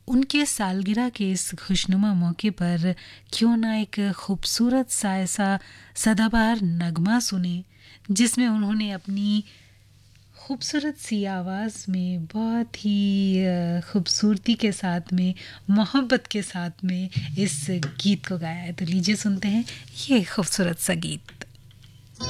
उनके सालगिरह के इस खुशनुमा मौके पर क्यों ना एक खूबसूरत सा ऐसा सदाबहार नगमा सुने, जिसमें उन्होंने अपनी खूबसूरत सी आवाज़ में बहुत ही खूबसूरती के साथ में, मोहब्बत के साथ में इस गीत को गाया है। तो लीजिए सुनते हैं ये खूबसूरत सा गीत।